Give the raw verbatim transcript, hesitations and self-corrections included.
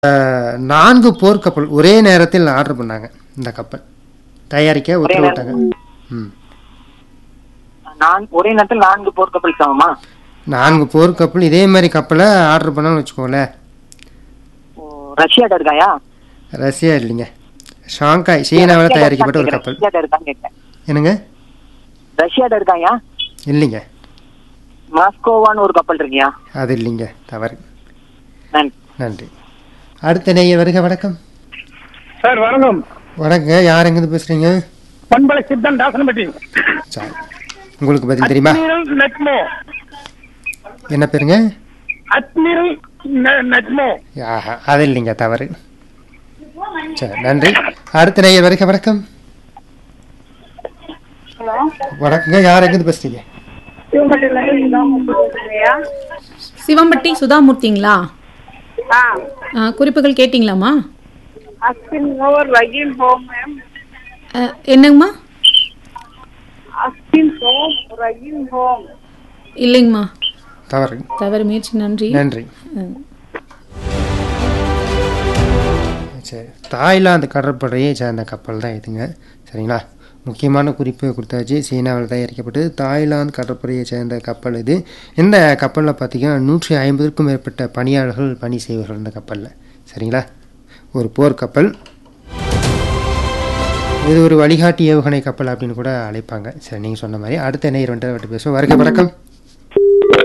நான்கு போர்க்கப்பல் ஒரே நேரத்தில் ஆர்டர் பண்ணாங்க. இந்த கப்பல் தயாரிக்க ஒரே உத்தரவிட்டாங்க. நேரம் ம் நான் ஒரே நேரத்தில் நான்கு போர்க்கப்பல் சமமா? நான்கு போர்க்கப்பல் இதே மாதிரி கப்பலை ஆர்டர் பண்ணோம்னு வச்சுக்கோங்களேன். ஓ, ரஷ்யாட்ட இருக்காயா? ரஷ்யா இல்லைங்க, ஷாங்காய் சீனாவில் தயாரிக்கப்பட்ட ஒரு கப்பல். ரஷ்யாட்ட இருக்கான்னு கேட்டேன். என்னங்க? ரஷ்யாட்ட இருக்காயா? இல்லைங்க, மாஸ்கோவான்னு ஒரு கப்பல் இருக்கியா? அது இல்லைங்க, தவறு. நன்றி. நன்றி. அடுத்த நேயர் வருக. வணக்கம். சார் வணக்கம். வணக்கங்க, யார் எங்கேருந்து பேசுறீங்க? பண்பலை சித்தன் தாசனப்பட்டி. சரி, உங்களுக்கு பதில் தெரியுமா? அட்மிரல் நெட்மோ. என்ன பேருங்க? அட்மிரல் நெ- நெட்மோ. ஆஹா, அது இல்லைங்க, தவறு. சரி, நன்றி. அடுத்த நேயர் வருக. வணக்கம். ஹலோ, வணக்கங்க, யார் எங்கேருந்து பேசுறீங்க? சிவம்பட்டி சுதாமூர்த்திங்களா? ஆ, ஆ, குறிப்புகள் கேட்டிங்களாம்மா? Ashwin over ரகில் home ma'am. ஆ, என்னங்கம்மா? Ashwin home ரகில் home. இல்லைங்கம்மா, தவறு. தவறு. முயற்சி. நன்றி. நன்றி. ஆ. சரி, தாய்லாந்து கடற்படையை சேர்ந்த கப்பல் தான் இதுங்க. சரிங்களா? முக்கியமான குறிப்பு கொடுத்தாச்சு. சீனாவில் தயாரிக்கப்பட்டு தாய்லாந்து கடற்படையை சேர்ந்த கப்பல் இது. இந்த கப்பலில் பார்த்தீங்கன்னா நூற்றி ஐம்பதுக்கும் மேற்பட்ட பணியாளர்கள் பணி செய்வார்கள் இந்த கப்பலில். சரிங்களா? ஒரு போர்க்கப்பல். இது ஒரு வழிகாட்டி ஏவுகணை கப்பல் அப்படின்னு கூட அழைப்பாங்க. சரி, நீங்கள் சொன்ன மாதிரி அடுத்த நேயர் வந்துட்டு அவர்கிட்ட பேசுவோம். வருக. வணக்கம்.